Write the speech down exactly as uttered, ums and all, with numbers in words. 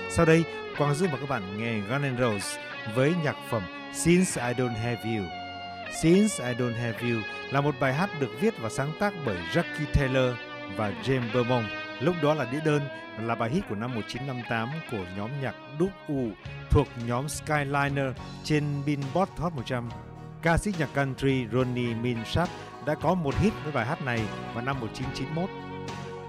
Sau đây, Quang Dũng và các bạn nghe Guns N' Roses với nhạc phẩm Since I Don't Have You. Since I Don't Have You là một bài hát được viết và sáng tác bởi Jackie Taylor và James Beaumont. Lúc đó là đĩa đơn, là bài hit của năm một nghìn chín trăm năm mươi tám của nhóm nhạc Dub U thuộc nhóm Skyliner trên Billboard Hot một trăm. Ca sĩ nhạc country Ronnie Milsap đã có một hit với bài hát này vào năm một nghìn chín trăm chín mươi mốt.